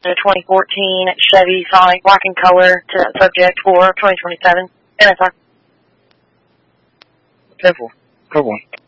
the 2014 Chevy Sonic black in color to that subject for 2027. NSR. 10-4. Cover 1.